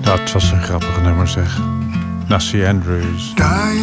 Dat was een grappig nummer, zeg. Nassie Andrews.